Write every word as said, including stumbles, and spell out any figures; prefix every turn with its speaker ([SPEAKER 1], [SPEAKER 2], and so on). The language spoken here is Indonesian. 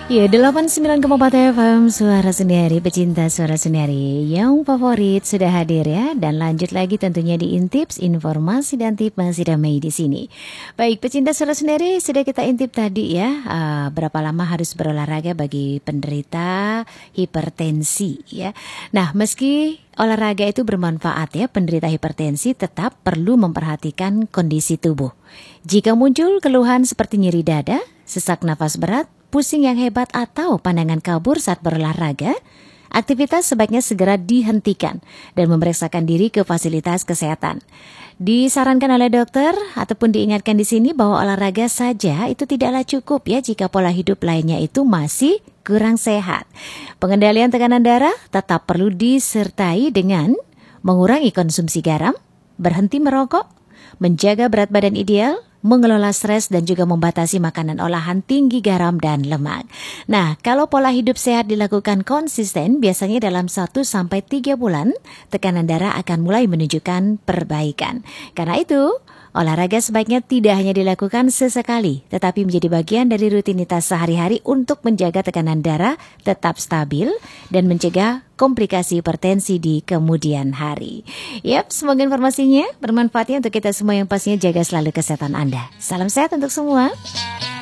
[SPEAKER 1] Ya, delapan puluh sembilan koma empat F M Suara Sendiri, pecinta Suara Sendiri yang favorit sudah hadir ya. Dan lanjut lagi tentunya di Intips, informasi dan tip masih damai di sini. Baik, pecinta Suara Sendiri, sudah kita intip tadi ya, uh, berapa lama harus berolahraga bagi penderita hipertensi ya. Nah, meski olahraga itu bermanfaat ya, penderita hipertensi tetap perlu memperhatikan kondisi tubuh. Jika muncul keluhan seperti nyeri dada, sesak nafas berat, pusing yang hebat atau pandangan kabur saat berolahraga, aktivitas sebaiknya segera dihentikan dan memeriksakan diri ke fasilitas kesehatan. Disarankan oleh dokter ataupun diingatkan di sini bahwa olahraga saja itu tidaklah cukup ya jika pola hidup lainnya itu masih kurang sehat. Pengendalian tekanan darah tetap perlu disertai dengan mengurangi konsumsi garam, berhenti merokok, menjaga berat badan ideal, mengelola stres dan juga membatasi makanan olahan tinggi garam dan lemak. Nah, kalau pola hidup sehat dilakukan konsisten, biasanya dalam satu sampai tiga bulan, tekanan darah akan mulai menunjukkan perbaikan. Karena itu, olahraga sebaiknya tidak hanya dilakukan sesekali, tetapi menjadi bagian dari rutinitas sehari-hari untuk menjaga tekanan darah tetap stabil dan mencegah komplikasi hipertensi di kemudian hari. Yap, semoga informasinya bermanfaat untuk kita semua yang pastinya jaga selalu kesehatan Anda. Salam sehat untuk semua.